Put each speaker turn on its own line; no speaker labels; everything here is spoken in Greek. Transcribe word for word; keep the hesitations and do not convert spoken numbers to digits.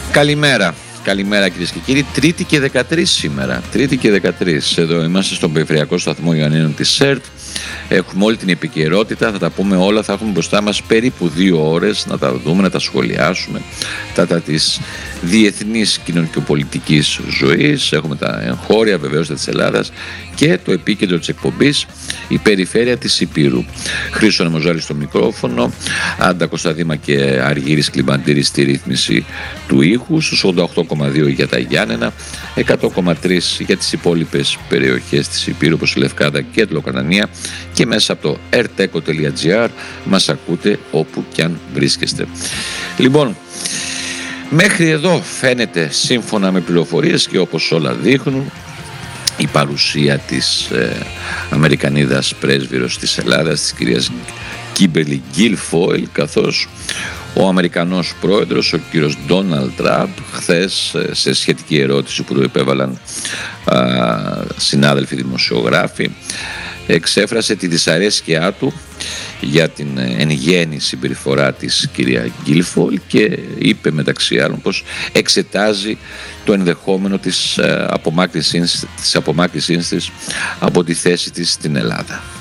Καλημέρα. Καλημέρα κυρίες και κύριοι. Τρίτη και δεκατρείς σήμερα. Τρίτη και δεκατρείς. Εδώ είμαστε στον περιφερειακό σταθμό Ιωαννίνων της ΣΕΡΤ. Έχουμε όλη την επικαιρότητα. Θα τα πούμε όλα. Θα έχουμε μπροστά μας περίπου δύο ώρες να τα δούμε, να τα σχολιάσουμε. Τα, τα της διεθνής κοινωνικοπολιτικής ζωής. Έχουμε τα εγχώρια βεβαίως της Ελλάδας και το επίκεντρο της εκπομπής, η περιφέρεια της Ηπείρου. Χρήστος Ανεμοζάρης στο μικρόφωνο, Άντα Κωνσταντίμα και Αργύρης Κλιμαντήρης στη ρύθμιση του ήχου, στους ογδόντα οκτώ κόμμα δύο για τα Γιάννενα, εκατό κόμμα τρία για τις υπόλοιπες περιοχές της Ηπείρου όπως η Λευκάδα και τη Λοκανανία, και μέσα από το ερτέκο τελεία τζι άρ μας ακούτε όπου κι αν βρίσκεστε. Λοιπόν, μέχρι εδώ φαίνεται, σύμφωνα με πληροφορίες και όπως όλα δείχνουν, η παρουσία της ε, Αμερικανίδας πρέσβυρος της Ελλάδας, της κυρίας Κίμπερλι Γκίλφοιλ, καθώς ο Αμερικανός πρόεδρος, ο κύριος Ντόναλντ Τραμπ, χθες ε, σε σχετική ερώτηση που του επέβαλαν α, συνάδελφοι δημοσιογράφοι, εξέφρασε τη δυσαρέσκειά του για την εν γέννη συμπεριφορά της κυρία Γκίλφοιλ και είπε μεταξύ άλλων πως εξετάζει το ενδεχόμενο της απομάκρυσης της από τη θέση της στην Ελλάδα.